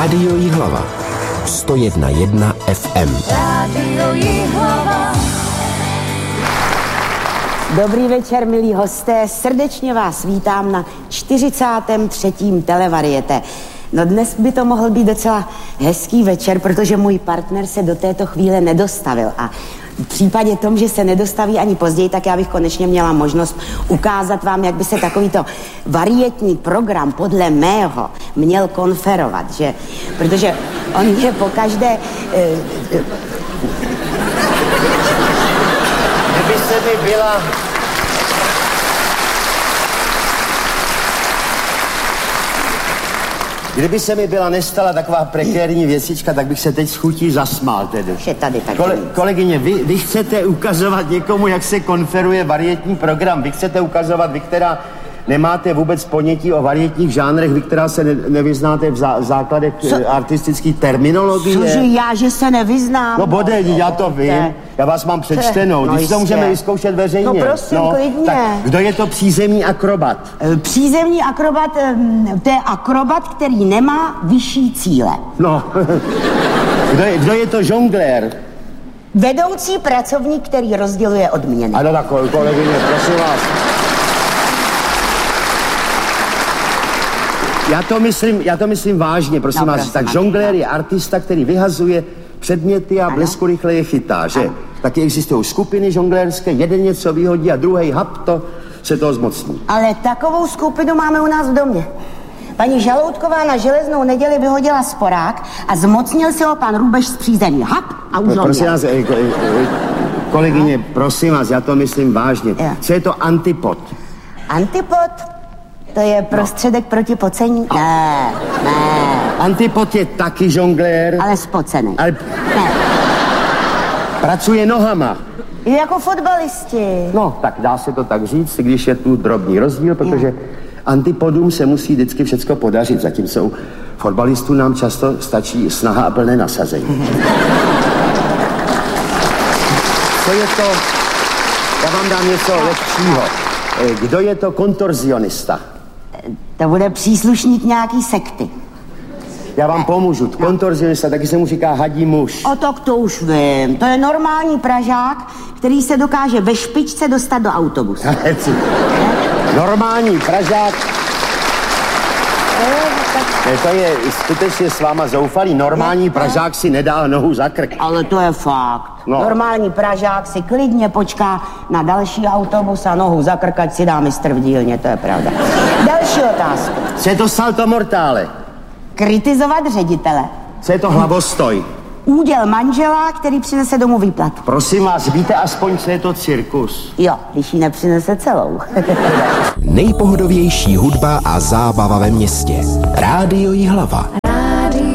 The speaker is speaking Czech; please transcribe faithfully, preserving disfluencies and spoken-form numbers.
Rádio Jihlava. sto jedna jedna F M. Rádio Jihlava. Dobrý večer, milí hosté. Srdečně vás vítám na čtyřicátém třetím televariete. No dnes by to mohl být docela hezký večer, protože můj partner se do této chvíle nedostavil a v případě tom, že se nedostaví ani později, tak já bych konečně měla možnost ukázat vám, jak by se takovýto varietní program podle mého měl konferovat, že? Protože on je po každé... Eh, Kdyby se mi byla... Kdyby se mi byla nestala taková prekérní věcička, tak bych se teď s chutí zasmál tedy. Je tady taky. Kole, kolegyně, vy, vy chcete ukazovat někomu, jak se konferuje varietní program. Vy chcete ukazovat, vy, která nemáte vůbec ponětí o varietních žánrech, vy, která se ne, nevyznáte v zá, základech Co? artistické terminologie. Cože já, že se nevyznám? No bude, já to vím. Já vás mám přečtenou. No, Když to můžeme vyzkoušet veřejně. No prosím, no, klidně. Tak, kdo je to přízemní akrobat? Přízemní akrobat, to je akrobat, který nemá vyšší cíle. No, kdo je, kdo je to žonglér? Vedoucí pracovník, který rozděluje odměny. Ano, tak kolegyně, prosím vás. Já to myslím, já to myslím vážně, prosím no, vás. Prosím, tak žonglér je artista, který vyhazuje předměty a blesku rychle je chytá, že? Ano. Taky existují skupiny žonglérské, jeden něco vyhodí a druhý hap to se toho zmocní. Ale takovou skupinu máme u nás v domě. Paní Žaloutková na železnou neděli vyhodila sporák a zmocnil se ho pan Rubeš z přízemí. Hap a už no, prosím vás, kolegyně, prosím vás, já to myslím vážně. Jo. Co je to antipod? Antipod? To je prostředek no. proti pocení? No. Ne, ne. Antipod je taky žonglér. Ale spocený. Ale... Ne. Pracuje nohama. Je jako fotbalisti. No, tak dá se to tak říct, když je tu drobný rozdíl, protože je. Antipodům se musí vždycky všecko podařit, zatímco u fotbalistů nám často stačí snaha a plné nasazení. Co je to? Já vám dám něco lepšího. Kdo je to kontorzionista? To bude příslušník nějaký sekty. Já vám pomůžu. Kontorzionista, taky se mu říká hadí muž. O tak to už vím. To je normální Pražák, který se dokáže ve špičce dostat do autobusu. Normální Pražák. Ne, to je skutečně s váma zoufalý. Normální Pražák si nedá nohu za krk. Ale to je fakt. No. Normální Pražák si klidně počká na další autobus a nohu za krk, ať si dá mistr v dílně, to je pravda. Další otázka. Co je to salto mortále? Kritizovat ředitele. Co je to hlavostoj? Úděl manžela, který přinese domů výplat. Prosím vás, víte aspoň, co je to cirkus? Jo, když ji nepřinese celou. Nejpohodovější hudba a zábava ve městě. Rádio Jihlava.